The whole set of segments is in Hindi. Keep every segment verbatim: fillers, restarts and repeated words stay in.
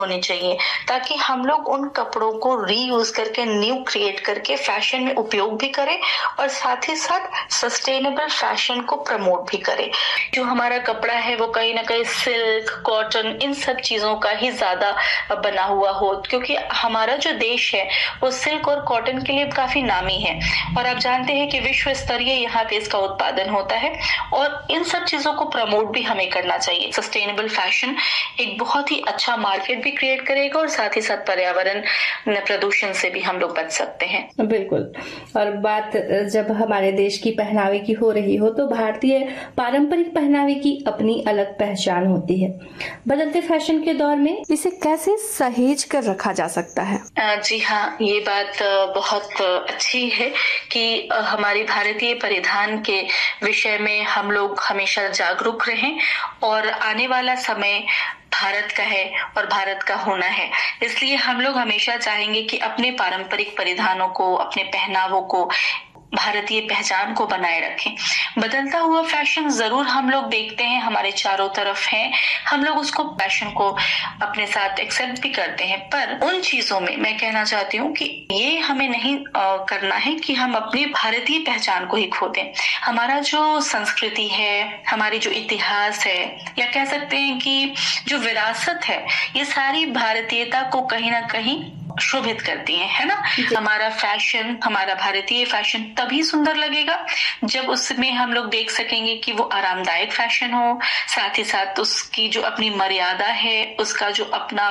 होनी चाहिए, ताकि हम लोग उन कपड़ों को रीयूज करके न्यू क्रिएट करके फैशन में उपयोग भी करें और साथ ही साथ सस्टेनेबल फैशन को प्रमोट भी करें। जो हमारा कपड़ा है वो कहीं ना कहीं सिल्क, कॉटन, इन सब चीजों का ही ज्यादा बना हुआ हो, क्योंकि हमारा जो देश है वो सिल्क और कॉटन के लिए काफी नामी है और आप जानते हैं कि विश्व स्तरीय यहाँ पे इसका उत्पादन होता है और इन सब चीजों को प्रमोट भी हमें करना चाहिए। सस्टेनेबल फैशन एक बहुत ही अच्छा मार्केट भी क्रिएट करेगा और साथ ही साथ पर्यावरण प्रदूषण से भी हम लोग बच सकते हैं। बिल्कुल। और बात जब हमारे देश की पहनावे की हो रही हो तो भारतीय पारंपरिक पहनावे की अपनी अलग पहचान होती है। बदलते फैशन के दौर में इसे कैसे सहेज कर रखा जा सकता है? जी हाँ, ये बात बहुत अच्छी है कि हमारी भारतीय परिधान के विषय में हम लोग हमेशा जागरूक रहें और आने वाला समय भारत का है और भारत का होना है, इसलिए हम लोग हमेशा चाहेंगे कि अपने पारंपरिक परिधानों को, अपने पहनावों को, भारतीय पहचान को बनाए रखें। बदलता हुआ फैशन जरूर हम लोग देखते हैं, हमारे चारों तरफ है, हम लोग उसको फैशन को अपने साथ एक्सेप्ट भी करते हैं, पर उन चीजों में मैं कहना चाहती हूँ कि ये हमें नहीं आ, करना है कि हम अपनी भारतीय पहचान को ही खो दें। हमारा जो संस्कृति है, हमारी जो इतिहास है, या कह सकते हैं कि जो विरासत है, ये सारी भारतीयता को कहीं ना कहीं शोभित करती हैं, है ना। हमारा फैशन, हमारा भारतीय फैशन तभी सुंदर लगेगा जब उसमें हम लोग देख सकेंगे कि वो आरामदायक फैशन हो, साथ ही साथ उसकी जो अपनी मर्यादा है, उसका जो अपना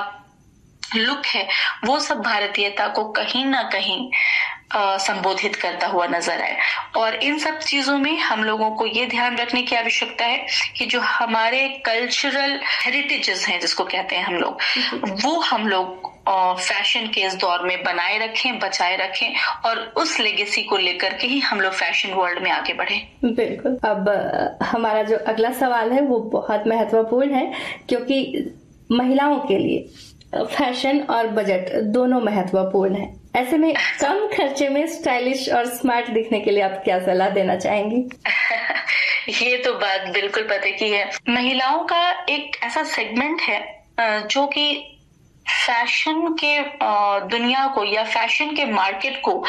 लुक है, वो सब भारतीयता को कहीं ना कहीं संबोधित करता हुआ नजर आए। और इन सब चीजों में हम लोगों को ये ध्यान रखने की आवश्यकता है कि जो हमारे कल्चरल हेरिटेजेस हैं, जिसको कहते हैं हम लोग, वो हम लोग फैशन के इस दौर में बनाए रखें, बचाए रखें और उस लेगेसी को लेकर के ही हम लोग फैशन वर्ल्ड में आगे बढ़े। बिल्कुल। अब हमारा जो अगला सवाल है वो बहुत महत्वपूर्ण है, क्योंकि महिलाओं के लिए फैशन और बजट दोनों महत्वपूर्ण है। ऐसे में कम खर्चे में स्टाइलिश और स्मार्ट दिखने के लिए आप क्या सलाह देना चाहेंगी? ये तो बात बिल्कुल पते की है। महिलाओं का एक ऐसा सेगमेंट है जो कि फैशन के दुनिया को या फैशन के मार्केट को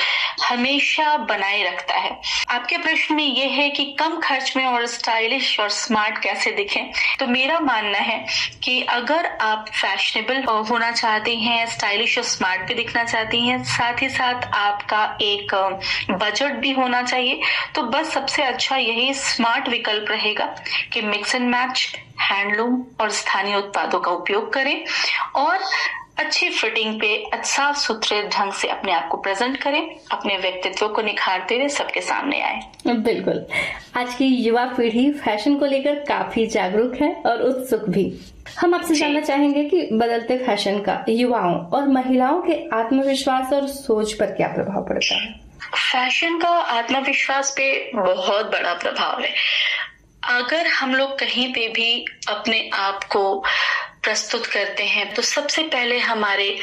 हमेशा बनाए रखता है। आपके प्रश्न में ये है कि कम खर्च में और स्टाइलिश और स्मार्ट कैसे दिखें, तो मेरा मानना है कि अगर आप फैशनेबल होना चाहती हैं, स्टाइलिश और स्मार्ट भी दिखना चाहती हैं, साथ ही साथ आपका एक बजट भी होना चाहिए, तो बस सबसे अच्छा यही स्मार्ट विकल्प रहेगा कि मिक्स एंड मैच, हैंडलूम और स्थानीय उत्पादों का उपयोग करें और अच्छी फिटिंग पे साफ सुथरे ढंग से अपने आप को प्रेजेंट करें, अपने व्यक्तित्व को निखारते हुए सबके सामने आए। बिल्कुल। आज की युवा पीढ़ी फैशन को लेकर काफी जागरूक है और उत्सुक भी। हम आपसे जानना चाहेंगे कि बदलते फैशन का युवाओं और महिलाओं के आत्मविश्वास और सोच पर क्या प्रभाव पड़ता है? फैशन का आत्मविश्वास पे बहुत बड़ा प्रभाव है। अगर हम लोग कहीं पे भी अपने आप को प्रस्तुत करते हैं तो सबसे पहले हमारे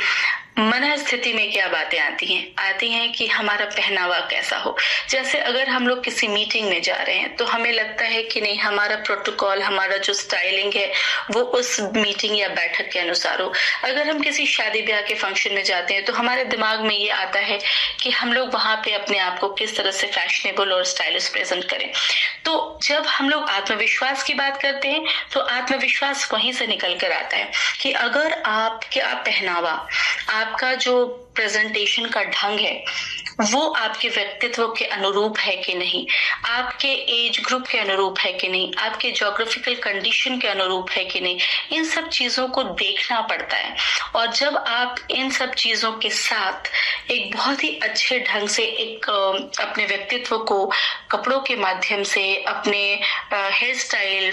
मन स्थिति में क्या बातें आती हैं आती हैं कि हमारा पहनावा कैसा हो। जैसे अगर हम लोग किसी मीटिंग में जा रहे हैं तो हमें लगता है कि नहीं, हमारा प्रोटोकॉल, हमारा जो स्टाइलिंग है वो उस मीटिंग या बैठक के अनुसार हो। अगर हम किसी शादी ब्याह के फंक्शन में जाते हैं तो हमारे दिमाग में ये आता है कि हम लोग वहां पे अपने आप को किस तरह से फैशनेबल और स्टाइलिश प्रेजेंट करें। तो जब हम लोग आत्मविश्वास की बात करते हैं तो आत्मविश्वास वहीं से निकल कर आता है कि अगर आपका पहनावा, आपका जो प्रेजेंटेशन का ढंग है वो आपके व्यक्तित्व के अनुरूप है कि नहीं, आपके एज ग्रुप के अनुरूप है कि नहीं, आपके ज्योग्राफिकल कंडीशन के अनुरूप है कि नहीं, इन सब चीजों को देखना पड़ता है। और जब आप इन सब चीजों के साथ एक बहुत ही अच्छे ढंग से एक अपने व्यक्तित्व को कपड़ों के माध्यम से, अपने हेयर स्टाइल,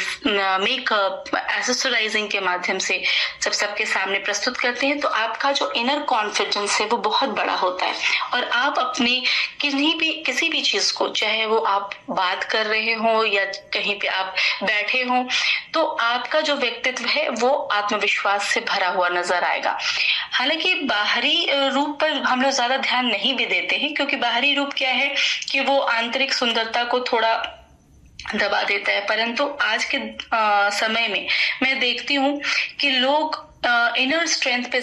मेकअप, एक्सेसराइजिंग के माध्यम से जब सबके सामने प्रस्तुत करते हैं तो आपका जो इनर कॉन्फिडेंस है वो बहुत बड़ा होता है और आप अपनी किसी भी किसी भी चीज को, चाहे वो आप बात कर रहे हो या कहीं पे आप बैठे हो, तो आपका जो व्यक्तित्व है वो आत्मविश्वास से भरा हुआ नजर आएगा। हालांकि बाहरी रूप पर हम लोग ज्यादा ध्यान नहीं भी देते हैं, क्योंकि बाहरी रूप क्या है कि वो आंतरिक सुंदरता को थोड़ा दबा देता है, परंतु आज के आ, समय में मैं देखती हूँ कि लोग इनर स्ट्रेंथ पे